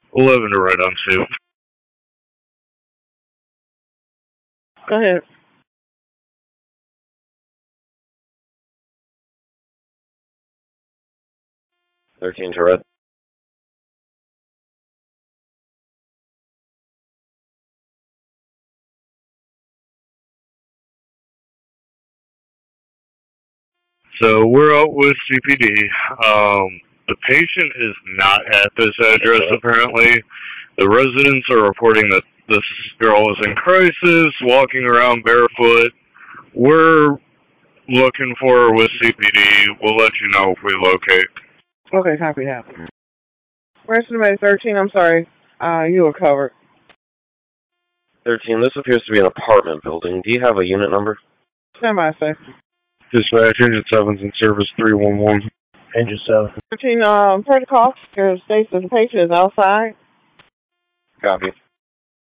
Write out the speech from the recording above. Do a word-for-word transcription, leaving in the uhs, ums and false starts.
eleven to right on two. Go ahead. thirteen to red. So we're out with C P D. Um, the patient is not at this address, apparently. The residents are reporting that this girl is in crisis, walking around barefoot. We're looking for her with C P D. We'll let you know if we locate. Okay, copy that. Resident thirteen, I'm sorry. Uh, you were covered. thirteen, this appears to be an apartment building. Do you have a unit number? Stand by, sir. Dispatch, Engine seven's in service three one one. Engine seven. thirteen, um, protocol. Your states that the patient is outside. Copy.